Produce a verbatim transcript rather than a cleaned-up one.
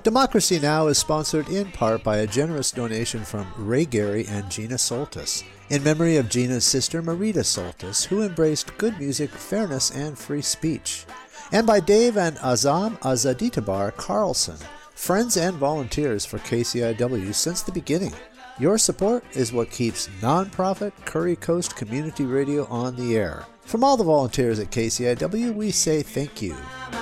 Democracy Now! Is sponsored in part by a generous donation from Ray Gary and Gina Soltis, in memory of Gina's sister Marita Soltis, who embraced good music, fairness, and free speech, and by Dave and Azam Azaditabar Carlson, friends and volunteers for K C I W since the beginning. Your support is what keeps nonprofit Curry Coast Community Radio on the air. From all the volunteers at K C I W, we say thank you.